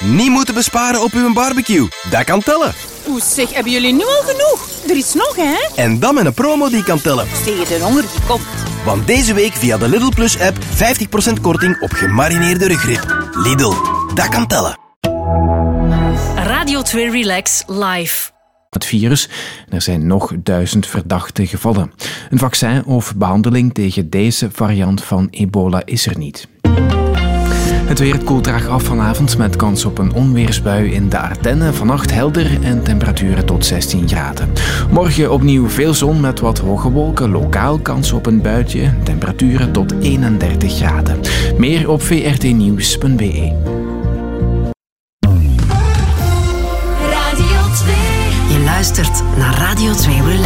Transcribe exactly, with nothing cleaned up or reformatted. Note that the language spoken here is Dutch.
niet moeten besparen op uw barbecue. Dat kan tellen. Oeh, zeg, hebben jullie nu al genoeg? Er is nog, hè? En dan met een promo die kan tellen. Tegen de honger die komt. Want deze week via de Lidl Plus app vijftig procent korting op gemarineerde rugrib. Lidl, dat kan tellen. Radio twee Relax Live. Het virus. Er zijn nog duizend verdachte gevallen. Een vaccin of behandeling tegen deze variant van ebola is er niet. Het weer, het koelt traag af vanavond met kans op een onweersbui in de Ardennen. Vannacht helder en temperaturen tot zestien graden. Morgen opnieuw veel zon met wat hoge wolken. Lokaal kans op een buitje. Temperaturen tot eenendertig graden. Meer op v r t nieuws punt b e. Radio twee. Je luistert naar Radio twee Relax.